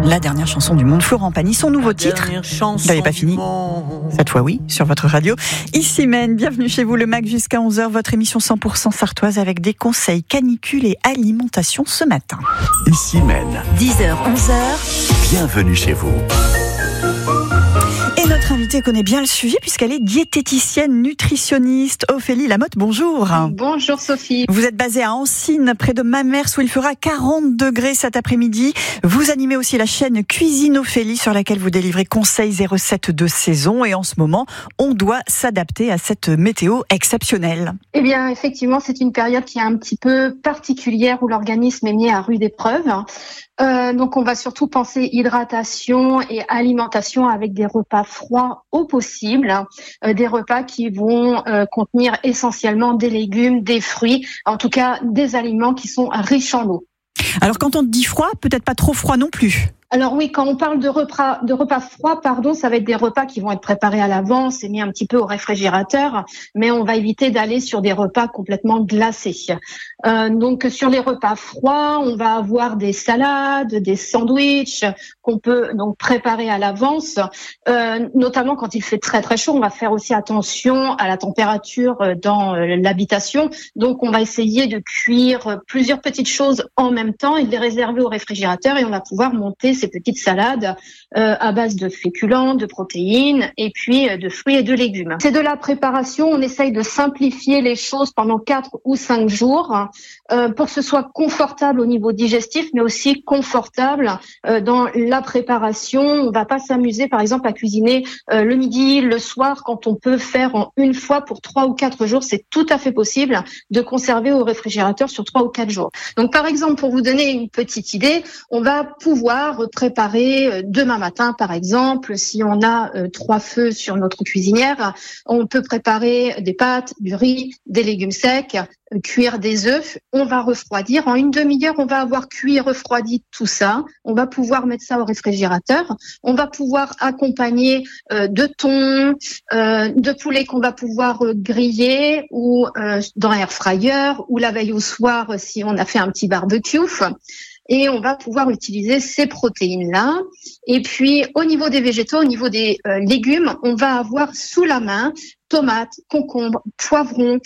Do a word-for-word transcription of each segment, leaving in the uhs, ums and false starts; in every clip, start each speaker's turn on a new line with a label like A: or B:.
A: La dernière chanson du monde, Florent Pagny, son nouveau titre. Vous n'avez pas fini? Cette fois oui, sur votre radio. Ici-Mène, bienvenue chez vous, le M A C jusqu'à onze heures, votre émission cent pour cent sartoise avec des conseils canicule et alimentation ce matin.
B: Ici-Mène,
C: dix heures, onze heures.
B: Bienvenue chez vous.
A: Et notre invitée connaît bien le sujet puisqu'elle est diététicienne, nutritionniste. Ophélie Lamotte, bonjour.
D: Bonjour Sophie.
A: Vous êtes basée à Ancines, près de Mamers, où il fera quarante degrés cet après-midi. Vous animez aussi la chaîne Cuisine Ophélie, sur laquelle vous délivrez conseils et recettes de saison. Et en ce moment, on doit s'adapter à cette météo exceptionnelle.
D: Eh bien, effectivement, c'est une période qui est un petit peu particulière où l'organisme est mis à rude épreuve. Euh, donc, on va surtout penser hydratation et alimentation avec des repas froids au possible, hein, euh, des repas qui vont euh, contenir essentiellement des légumes, des fruits, en tout cas des aliments qui sont riches en eau.
A: Alors, quand on dit froid, peut-être pas trop froid non plus.
D: Alors oui, quand on parle de repas, de repas froids, pardon, ça va être des repas qui vont être préparés à l'avance et mis un petit peu au réfrigérateur, mais on va éviter d'aller sur des repas complètement glacés. Euh, donc sur les repas froids, on va avoir des salades, des sandwichs qu'on peut donc préparer à l'avance, euh, notamment quand il fait très très chaud. On va faire aussi attention à la température dans l'habitation, donc on va essayer de cuire plusieurs petites choses en même temps et de les réserver au réfrigérateur, et on va pouvoir monter ces petites salades euh, à base de féculents, de protéines et puis euh, de fruits et de légumes. C'est de la préparation, on essaye de simplifier les choses pendant quatre ou cinq jours euh, pour que ce soit confortable au niveau digestif, mais aussi confortable euh, dans la préparation. On va pas s'amuser par exemple à cuisiner euh, le midi, le soir, quand on peut faire en une fois pour trois ou quatre jours. C'est tout à fait possible de conserver au réfrigérateur sur trois ou quatre jours. Donc par exemple, pour vous donner une petite idée, on va pouvoir préparer demain matin, par exemple, si on a euh, trois feux sur notre cuisinière, on peut préparer des pâtes, du riz, des légumes secs, euh, cuire des œufs. On va refroidir. En une demi-heure, on va avoir cuit et refroidi tout ça. On va pouvoir mettre ça au réfrigérateur. On va pouvoir accompagner euh, de thon, euh, de poulet qu'on va pouvoir euh, griller ou euh, dans l'air fryer ou la veille au soir si on a fait un petit barbecue. Et on va pouvoir utiliser ces protéines-là. Et puis, au niveau des végétaux, au niveau des euh, légumes, on va avoir sous la main tomates, concombres, poivrons.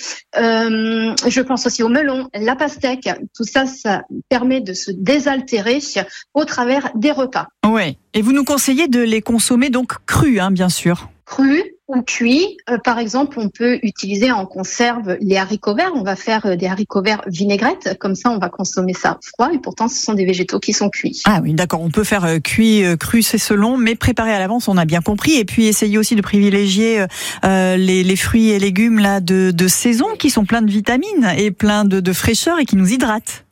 D: Euh, je pense aussi au melon, la pastèque. Tout ça, ça permet de se désaltérer au travers des repas.
A: Oui. Et vous nous conseillez de les consommer donc crus, hein, bien sûr.
D: Crus ou cuits. Euh, par exemple, on peut utiliser en conserve les haricots verts. On va faire euh, des haricots verts vinaigrettes. Comme ça, on va consommer ça froid. Et pourtant, ce sont des végétaux qui sont cuits.
A: Ah oui, d'accord. On peut faire euh, cuit, euh, cru, c'est selon, mais préparé à l'avance, on a bien compris. Et puis, essayer aussi de privilégier euh, les, les fruits et légumes là de, de saison qui sont pleins de vitamines et pleins de, de fraîcheur et qui nous hydratent.